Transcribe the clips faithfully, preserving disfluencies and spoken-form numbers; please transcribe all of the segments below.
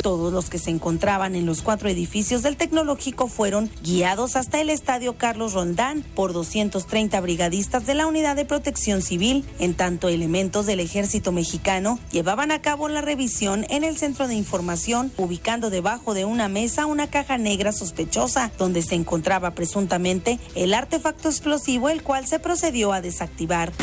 Todos los que se encontraban en los cuatro edificios del Tecnológico fueron guiados hasta el Estadio Carlos Roldán por doscientos treinta brigadistas de la Unidad de Protección Civil, en tanto elementos del Ejército Mexicano llevaban a cabo la revisión en el centro de información, ubicando debajo de una mesa una caja negra sospechosa, donde se encontraba presuntamente el artefacto explosivo, el cual se procedió a desactivar.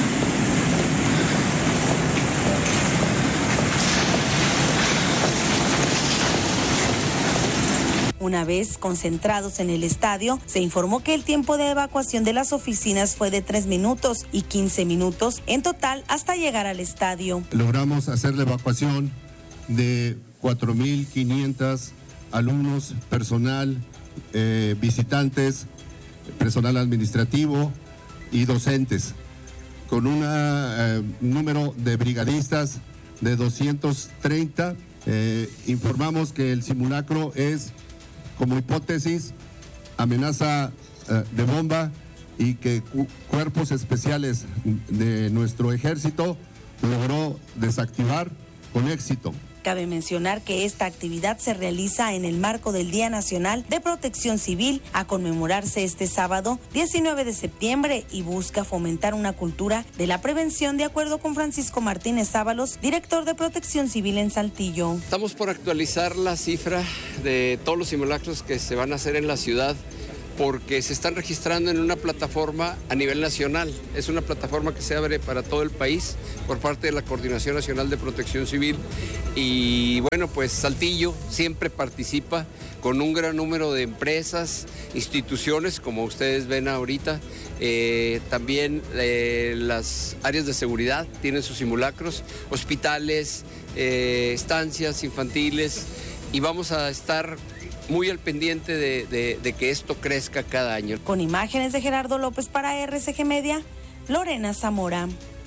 Una vez concentrados en el estadio, se informó que el tiempo de evacuación de las oficinas fue de tres minutos y quince minutos en total hasta llegar al estadio. Logramos hacer la evacuación de cuatro mil quinientos alumnos, personal, eh, visitantes, personal administrativo y docentes, con un eh, número de brigadistas de doscientos treinta. Eh, informamos que el simulacro es, como hipótesis, amenaza uh, de bomba y que cu- cuerpos especiales de nuestro ejército logró desactivar con éxito. Cabe mencionar que esta actividad se realiza en el marco del Día Nacional de Protección Civil, a conmemorarse este sábado diecinueve de septiembre, y busca fomentar una cultura de la prevención, de acuerdo con Francisco Martínez Ábalos, director de Protección Civil en Saltillo. Estamos por actualizar la cifra de todos los simulacros que se van a hacer en la ciudad, porque se están registrando en una plataforma a nivel nacional. Es una plataforma que se abre para todo el país por parte de la Coordinación Nacional de Protección Civil. Y bueno, pues Saltillo siempre participa con un gran número de empresas, instituciones, como ustedes ven ahorita. Eh, también eh, las áreas de seguridad tienen sus simulacros, hospitales, eh, estancias infantiles, y vamos a estar muy al pendiente de, de, de que esto crezca cada año. Con imágenes de Gerardo López para R C G Media, Lorena Zamora.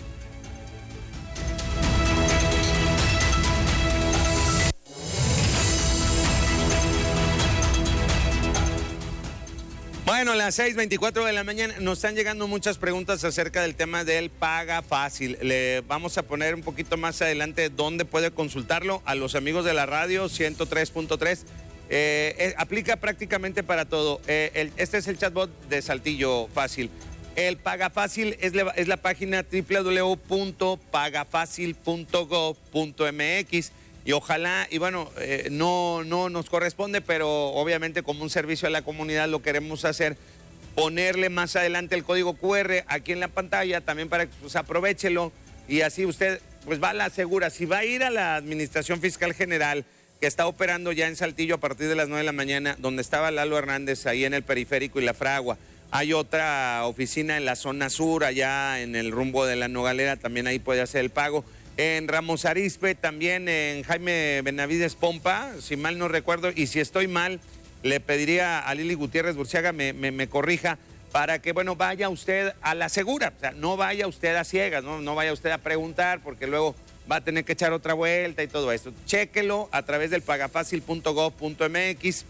Bueno, a las seis veinticuatro de la mañana nos están llegando muchas preguntas acerca del tema del Paga Fácil. Le vamos a poner un poquito más adelante dónde puede consultarlo a los amigos de la radio ciento tres punto tres. Eh, eh, aplica prácticamente para todo. Eh, el, este es el chatbot de Saltillo Fácil. El Paga Fácil es la, es la página doble u doble u doble u punto paga fácil punto gov punto m x, y ojalá, y bueno, eh, no, no nos corresponde, pero obviamente como un servicio a la comunidad lo queremos hacer, ponerle más adelante el código cu erre aquí en la pantalla también para que pues, aprovechelo, y así usted pues va a la segura. Si va a ir a la Administración Fiscal General, que está operando ya en Saltillo a partir de las nueve de la mañana, donde estaba Lalo Hernández, ahí en el Periférico y la Fragua. Hay otra oficina en la zona sur, allá en el rumbo de la Nogalera, también ahí puede hacer el pago. En Ramos Arizpe, también en Jaime Benavides Pompa, si mal no recuerdo, y si estoy mal, le pediría a Lili Gutiérrez Burciaga me, me, me corrija, para que, bueno, vaya usted a la segura, o sea, no vaya usted a ciegas, no, no vaya usted a preguntar, porque luego va a tener que echar otra vuelta y todo esto. Chéquelo a través del paga fácil punto gov punto m x,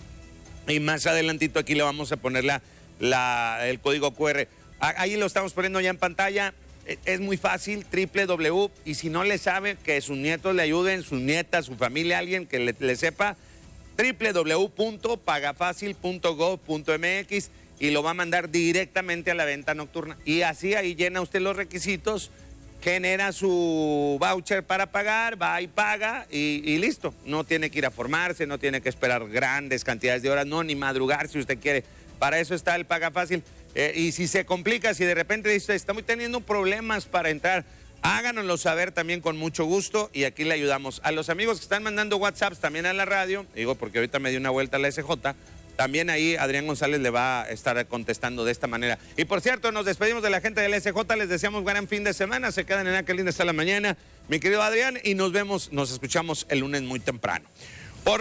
y más adelantito aquí le vamos a poner la, la, el código cu erre. Ahí lo estamos poniendo ya en pantalla. Es muy fácil, doble u doble u doble u, y si no le sabe, que sus nietos le ayuden, sus nietas, su familia, alguien que le, le sepa, doble u doble u doble u punto paga fácil punto gov punto m x, y lo va a mandar directamente a la venta nocturna. Y así ahí llena usted los requisitos, genera su voucher para pagar, va y paga y, y listo. No tiene que ir a formarse, no tiene que esperar grandes cantidades de horas, no, ni madrugar si usted quiere. Para eso está el Paga Fácil. Eh, y si se complica, si de repente dice, estamos teniendo problemas para entrar, háganoslo saber también con mucho gusto, y aquí le ayudamos. A los amigos que están mandando WhatsApps también a la radio, digo porque ahorita me dio una vuelta a la ese jota, también ahí Adrián González le va a estar contestando de esta manera. Y por cierto, nos despedimos de la gente del ese jota, les deseamos gran fin de semana, se quedan en aquel linda hasta la mañana, mi querido Adrián, y nos vemos, nos escuchamos el lunes muy temprano. Por...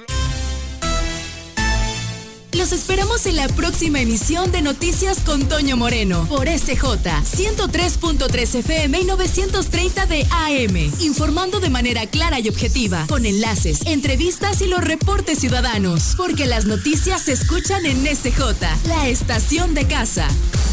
Los esperamos en la próxima emisión de Noticias con Toño Moreno por S J ciento tres punto tres F M y novecientos treinta de A M, informando de manera clara y objetiva, con enlaces, entrevistas y los reportes ciudadanos, porque las noticias se escuchan en S J, la estación de casa.